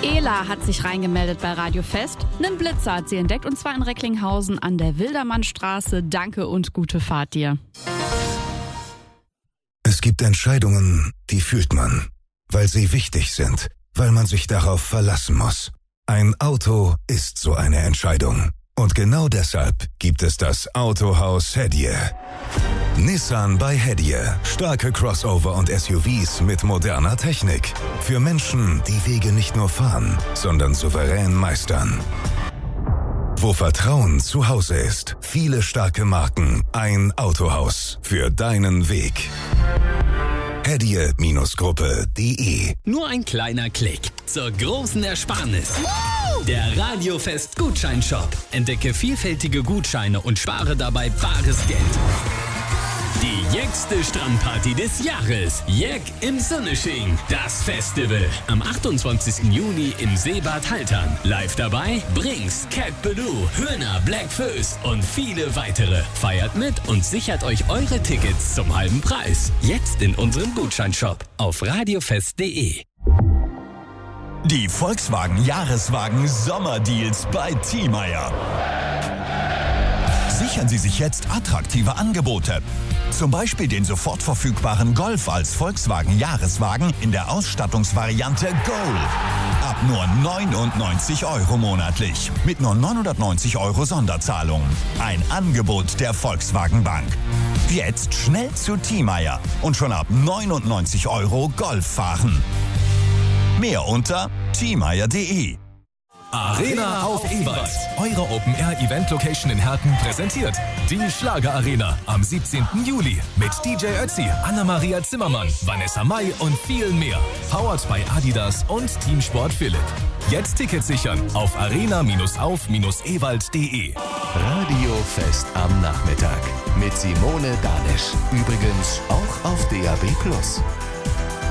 Ela hat sich reingemeldet bei Radio Fest. Einen Blitzer hat sie entdeckt, und zwar in Recklinghausen an der Wildermannstraße. Danke und gute Fahrt dir. Es gibt Entscheidungen, die fühlt man, weil sie wichtig sind, weil man sich darauf verlassen muss. Ein Auto ist so eine Entscheidung. Und genau deshalb gibt es das Autohaus Hedje. Nissan bei Hedje. Starke Crossover und SUVs mit moderner Technik. Für Menschen, die Wege nicht nur fahren, sondern souverän meistern. Wo Vertrauen zu Hause ist. Viele starke Marken. Ein Autohaus für deinen Weg. Hedje-Gruppe.de. Nur ein kleiner Klick zur großen Ersparnis. Der Radiofest Gutscheinshop. Entdecke vielfältige Gutscheine und spare dabei bares Geld. Die jäckste Strandparty des Jahres. Jeck im Sonnesching. Das Festival. Am 28. Juni im Seebad Haltern. Live dabei Brinks, Cat Ballou, Höhner, Black Föß und viele weitere. Feiert mit und sichert euch eure Tickets zum halben Preis. Jetzt in unserem Gutscheinshop auf radiofest.de. Die Volkswagen Jahreswagen Sommerdeals bei Thiemeyer. Sichern Sie sich jetzt attraktive Angebote. Zum Beispiel den sofort verfügbaren Golf als Volkswagen Jahreswagen in der Ausstattungsvariante Gold. Ab nur 99 € monatlich. Mit nur 990 € Sonderzahlung. Ein Angebot der Volkswagen Bank. Jetzt schnell zu Thiemeyer und schon ab 99 € Golf fahren. Mehr unter thiemeyer.de. Arena auf Ewald. Eure Open-Air-Event-Location in Herten präsentiert die Schlager-Arena am 17. Juli mit DJ Ötzi, Anna-Maria Zimmermann, Vanessa Mai und vielen mehr. Powered by Adidas und Teamsport Philipp. Jetzt Tickets sichern auf arena-auf-ewald.de. Radiofest am Nachmittag mit Simone Danisch. Übrigens auch auf DAB+.